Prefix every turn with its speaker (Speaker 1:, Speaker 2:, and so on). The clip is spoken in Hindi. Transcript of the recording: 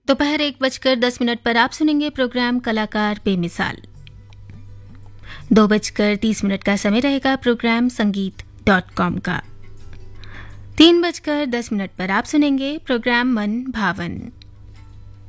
Speaker 1: दोपहर 1:10 पर आप सुनेंगे प्रोग्राम कलाकार बेमिसाल। 2:30 का समय रहेगा प्रोग्राम संगीत.com का। 3:10 पर आप सुनेंगे प्रोग्राम मन भावन।